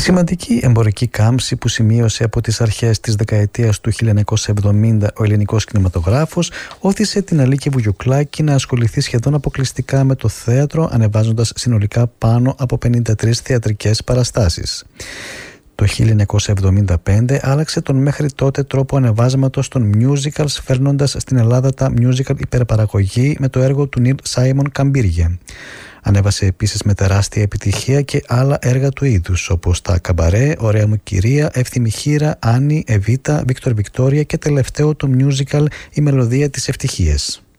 σημαντική εμπορική κάμψη που σημείωσε από τις αρχές της δεκαετίας του 1970 ο ελληνικός κινηματογράφος όθησε την Αλίκη Βουγιουκλάκη να ασχοληθεί σχεδόν αποκλειστικά με το θέατρο, ανεβάζοντας συνολικά πάνω από 53 θεατρικές παραστάσεις. Το 1975 άλλαξε τον μέχρι τότε τρόπο ανεβάσματος των musicals, φέρνοντας στην Ελλάδα τα musical υπερπαραγωγή με το έργο του Νιλ Σάιμον Καμπύργε. Ανέβασε επίσης με τεράστια επιτυχία και άλλα έργα του είδους, όπως τα Καμπαρέ, Ωραία μου κυρία, Εύθυμη χήρα, Άννη, Εβίτα, Βίκτορ Βικτόρια και τελευταίο το musical Η Μελωδία της Ευτυχίας.